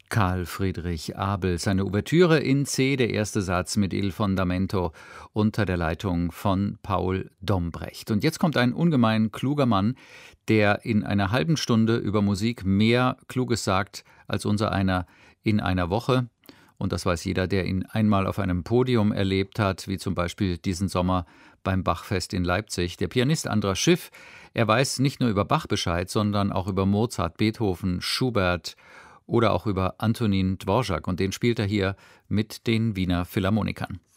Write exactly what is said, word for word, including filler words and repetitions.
Karl Friedrich Abel, seine Ouvertüre in C, der erste Satz mit Il Fondamento unter der Leitung von Paul Dombrecht. Und jetzt kommt ein ungemein kluger Mann, der in einer halben Stunde über Musik mehr Kluges sagt als unser einer in einer Woche. Und das weiß jeder, der ihn einmal auf einem Podium erlebt hat, wie zum Beispiel diesen Sommer beim Bachfest in Leipzig. Der Pianist Andras Schiff, er weiß nicht nur über Bach Bescheid, sondern auch über Mozart, Beethoven, Schubert oder auch über Antonin Dvorak. Und den spielt er hier mit den Wiener Philharmonikern.